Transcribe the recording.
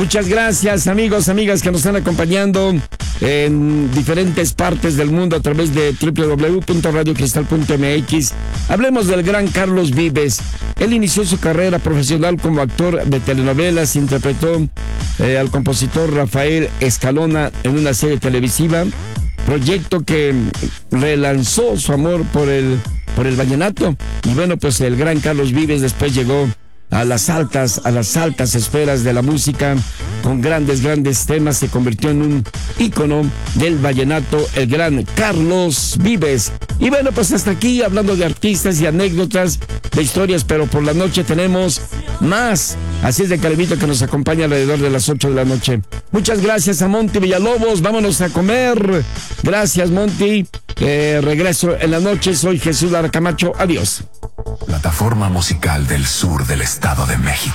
Muchas gracias, amigos, amigas que nos están acompañando en diferentes partes del mundo a través de www.radiocristal.mx. Hablemos del gran Carlos Vives. Él inició su carrera profesional como actor de telenovelas, interpretó al compositor Rafael Escalona en una serie televisiva, proyecto que relanzó su amor por el vallenato. Y bueno, pues el gran Carlos Vives después llegó a las altas esferas de la música, con grandes temas, se convirtió en un ícono del vallenato, el gran Carlos Vives. Y bueno, pues hasta aquí, hablando de artistas y anécdotas, de historias, pero por la noche tenemos más. Así es de que le invito a que nos acompañe alrededor de las 8 de la noche. Muchas gracias a Monty Villalobos, vámonos a comer. Gracias, Monty. Regreso en la noche, soy Jesús Lara Camacho, adiós. Plataforma musical del sur del Estado de México.